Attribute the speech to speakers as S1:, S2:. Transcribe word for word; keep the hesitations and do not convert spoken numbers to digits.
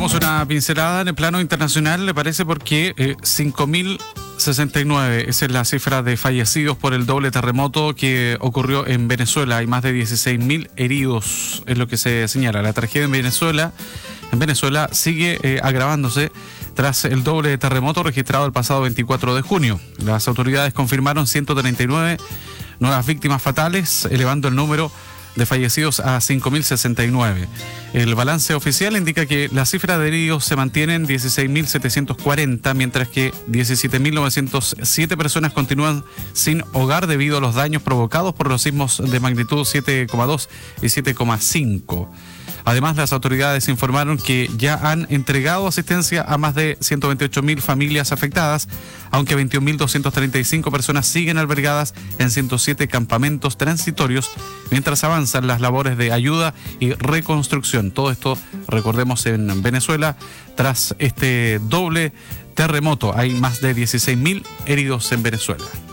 S1: Damos una pincelada en el plano internacional, ¿le parece? Porque eh, cinco mil sesenta y nueve, esa es la cifra de fallecidos por el doble terremoto que ocurrió en Venezuela. Hay más de dieciséis mil heridos, es lo que se señala. La tragedia en Venezuela, en Venezuela sigue eh, agravándose tras el doble terremoto registrado el pasado veinticuatro de junio. Las autoridades confirmaron ciento treinta y nueve nuevas víctimas fatales, elevando el número de fallecidos a cinco mil sesenta y nueve. El balance oficial indica que la cifra de heridos se mantiene en dieciséis mil setecientos cuarenta, mientras que diecisiete mil novecientos siete personas continúan sin hogar debido a los daños provocados por los sismos de magnitud siete coma dos y siete coma cinco. Además, las autoridades informaron que ya han entregado asistencia a más de ciento veintiocho mil familias afectadas, aunque veintiún mil doscientas treinta y cinco personas siguen albergadas en ciento siete campamentos transitorios, mientras avanzan las labores de ayuda y reconstrucción. Todo esto, recordemos, en Venezuela, tras este doble terremoto. Hay más de dieciséis mil heridos en Venezuela.